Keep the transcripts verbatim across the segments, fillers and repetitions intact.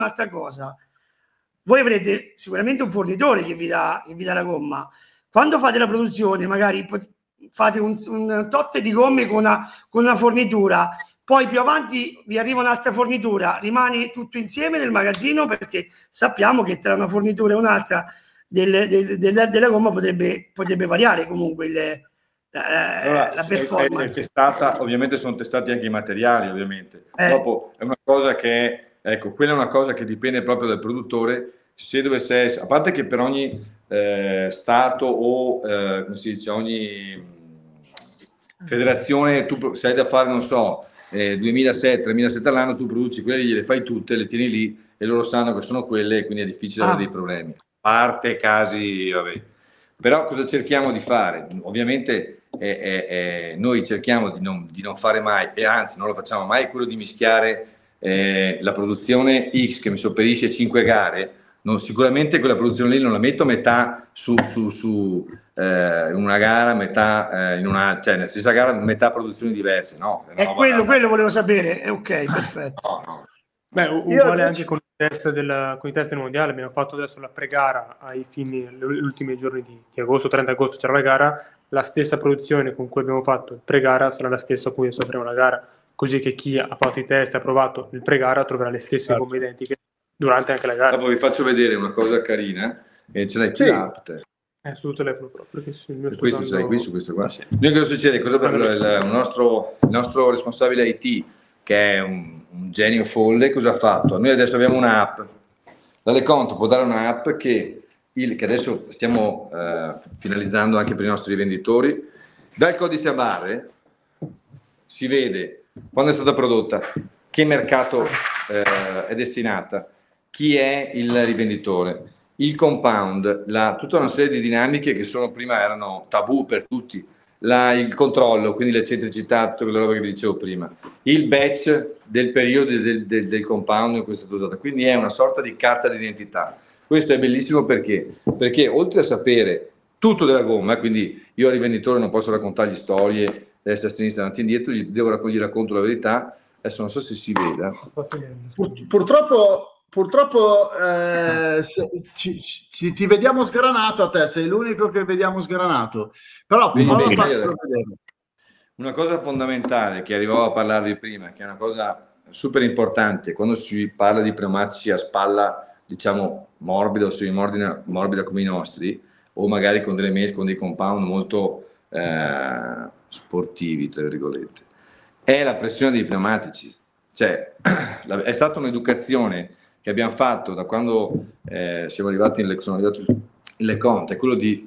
un'altra cosa. Voi avrete sicuramente un fornitore che vi dà, che vi dà la gomma. Quando fate la produzione, magari fate un, un tot di gomme con una, con una fornitura, poi più avanti vi arriva un'altra fornitura, rimane tutto insieme nel magazzino, perché sappiamo che tra una fornitura e un'altra del, del, del, della gomma potrebbe, potrebbe variare comunque il, eh, allora, la performance. È, è testata, ovviamente sono testati anche i materiali, ovviamente. Eh. Dopo è una cosa che, ecco, quella è una cosa che dipende proprio dal produttore. Se dovesse essere, a parte che per ogni eh, stato o eh, come si dice, ogni federazione, tu se hai da fare, non so, eh, duemilasette tremilasette all'anno, tu produci quelle lì, le fai tutte, le tieni lì e loro sanno che sono quelle, e quindi è difficile Ah. avere dei problemi. A parte casi, vabbè. Però cosa cerchiamo di fare? Ovviamente eh, eh, eh, noi cerchiamo di non, di non fare mai, e anzi non lo facciamo mai, quello di mischiare eh, la produzione X che mi sopperisce cinque gare. Non, sicuramente quella produzione lì non la metto metà su, su, su eh, in una gara, metà eh, in una, cioè nella stessa gara metà produzioni diverse, no? È, è quello, da... quello volevo sapere, è ok, perfetto. No, no. Beh, uguale anche con i test del, con i test del mondiale. Abbiamo fatto adesso la pre-gara ai fini, gli ultimi giorni di, di agosto, trenta agosto c'era la gara, la stessa produzione con cui abbiamo fatto il pre-gara sarà la stessa con cui faremo la gara, così che chi ha fatto i test e ha provato il pre-gara troverà le stesse certo. gomme identiche durante anche la gara. Dopo vi faccio vedere una cosa carina, e ce l'hai qui sì. l'app. È sul telefono proprio. Perché il mio questo dando... c'è qui, su questo qua. Sì. Noi cosa succede? Cosa per il, il, nostro, il nostro responsabile I T, che è un, un genio folle, cosa ha fatto? Noi adesso abbiamo un'app, la Leconto può dare un'app che, il, che adesso stiamo eh, finalizzando anche per i nostri rivenditori. Dal codice a barre si vede quando è stata prodotta, che mercato eh, è destinata, chi è il rivenditore, il compound, la, tutta una serie di dinamiche che sono prima erano tabù per tutti, la, il controllo, quindi l'eccentricità, tutta quella roba che vi dicevo prima, il batch del periodo del, del, del compound in cui è stata usata, quindi è una sorta di carta d'identità. Questo è bellissimo perché? Perché oltre a sapere tutto della gomma, quindi io al rivenditore non posso raccontargli storie, destra, a sinistra, avanti e indietro, gli devo raccogliere racconto la verità. Adesso non so se si veda. Pur, purtroppo Purtroppo eh, se, ci, ci, ti vediamo sgranato a te, sei l'unico che vediamo sgranato. Però Quindi, prova a bene, farcelo vedere. Una cosa fondamentale che arrivavo a parlarvi prima, che è una cosa super importante, quando si parla di pneumatici a spalla, diciamo, morbida o semimorbida morbida come i nostri, o magari con delle mescole, con dei compound molto eh, sportivi, tra virgolette, è la pressione dei pneumatici. Cioè, è stata un'educazione che abbiamo fatto da quando eh, siamo arrivati in, sono arrivati in Leconte, è quello di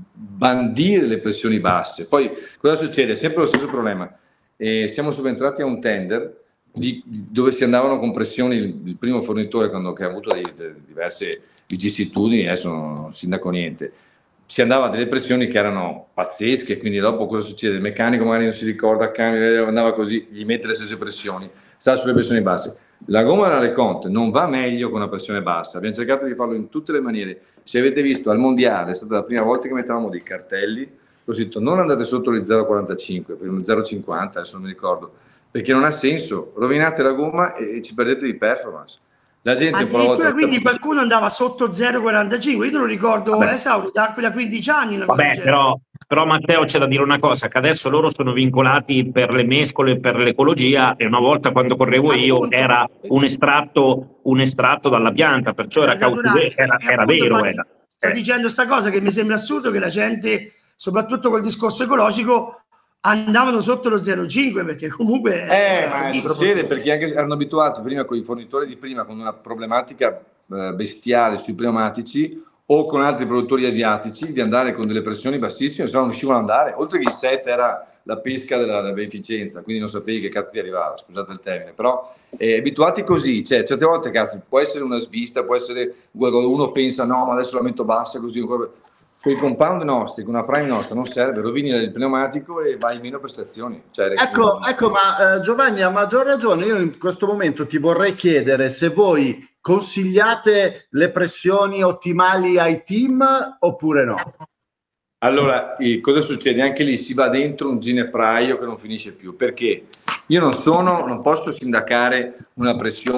bandire le pressioni basse. Poi cosa succede? È sempre lo stesso problema. Eh, siamo subentrati a un tender di, dove si andavano con pressioni, il, il primo fornitore quando, che ha avuto dei, dei, diverse vicissitudini, adesso non, non sindaco niente, si andava a delle pressioni che erano pazzesche, quindi dopo cosa succede? Il meccanico magari non si ricorda, cambia, andava così, gli mette le stesse pressioni, sta sulle pressioni basse. La gomma della Leconte non va meglio con una pressione bassa, abbiamo cercato di farlo in tutte le maniere. Se avete visto al mondiale, è stata la prima volta che mettevamo dei cartelli, ho detto non andate sotto le zero virgola quarantacinque, per un zero virgola cinquanta, adesso non mi ricordo, perché non ha senso, rovinate la gomma e, e ci perdete di performance. La gente addirittura quindi qualcuno andava sotto zero virgola quarantacinque, io non lo ricordo, Esauro, da quella quindici anni. Vabbè, però, però Matteo c'è da dire una cosa, che adesso loro sono vincolati per le mescole, per l'ecologia, e una volta quando correvo io appunto, era un estratto, un estratto dalla pianta, perciò era cautelato, era, era vero. Infatti, era. Sto Eh. dicendo sta cosa che mi sembra assurdo che la gente, soprattutto col discorso ecologico, andavano sotto lo zero virgola cinque perché comunque eh, ma succede perché anche erano abituati prima con i fornitori di prima con una problematica eh, bestiale sui pneumatici o con altri produttori asiatici di andare con delle pressioni bassissime, se no non riuscivano ad andare, oltre che il set era la pesca della, della beneficenza, quindi non sapevi che cazzo ti arrivava, scusate il termine, però eh, abituati così, cioè certe volte cazzo può essere una svista, può essere uno pensa no ma adesso la metto bassa così, con i compound nostri, con una prime nostra non serve, rovini il pneumatico e vai meno prestazioni. Cioè, ecco, ecco, ma eh, Giovanni ha maggior ragione, io in questo momento ti vorrei chiedere se voi consigliate le pressioni ottimali ai team oppure no. Allora, eh, cosa succede? Anche lì si va dentro un ginepraio che non finisce più, perché io non sono, non posso sindacare una pressione